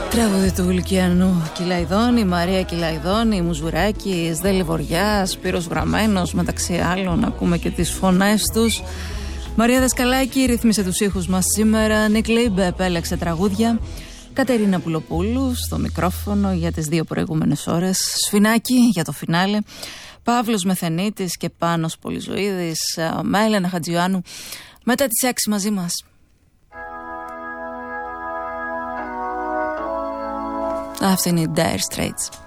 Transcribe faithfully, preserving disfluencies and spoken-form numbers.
Τραγούδι του Λυκιανού Κυλαϊδόνη, Μαρία Κυλαϊδόνη, Μουζουράκη, Σδέλη Βοριά, Σπύρος Γραμμένος, μεταξύ άλλων. Ακούμε και τις φωνές τους. Μαρία Δασκαλάκη ρύθμισε τους ήχους μας σήμερα. Νικ Λίμπε επέλεξε τραγούδια. Κατερίνα Πουλοπούλου στο μικρόφωνο για τις δύο προηγούμενες ώρες. Σφινάκη για το φινάλε. Παύλος Μεθενίτης και Πάνος Πολυζωίδης. Μέλενα Χατζιωάννου μετά τις έξι μαζί μας. Αυτή είναι η Dire Straits.